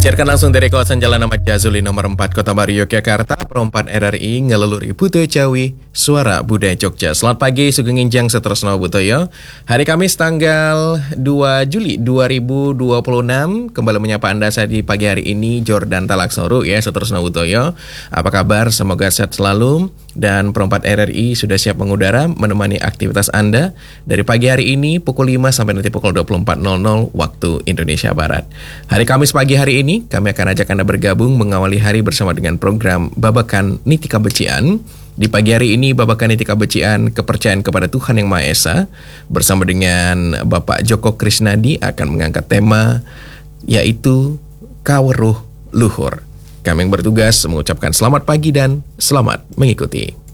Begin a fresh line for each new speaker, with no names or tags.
Siarkan langsung dari kawasan Jalan Ahmad Yazuli nomor 4 Kota Baru Yogyakarta, Perompat RRI ngeleluri Buto Jawi, Suara Budaya Jogja. Selamat pagi, Sugeng Injang Seterusno Butoyo. Hari Kamis tanggal 2 Juli 2026. Kembali menyapa Anda saya di pagi hari ini, Jordan Talaksoru ya, Seterusno Butoyo. Apa kabar? Semoga sehat selalu. Dan Perompat RRI sudah siap mengudara menemani aktivitas Anda dari pagi hari ini pukul 5 sampai nanti pukul 24.00 waktu Indonesia Barat. Hari Kamis pagi hari ini kami akan ajak Anda bergabung mengawali hari bersama dengan program Babakan Niti Kabecian. Di pagi hari ini Babakan Niti Kabecian, kepercayaan kepada Tuhan Yang Maha Esa, bersama dengan Bapak Joko Krisnadi akan mengangkat tema yaitu Kaweruh Luhur. Kami yang bertugas mengucapkan selamat pagi dan selamat mengikuti.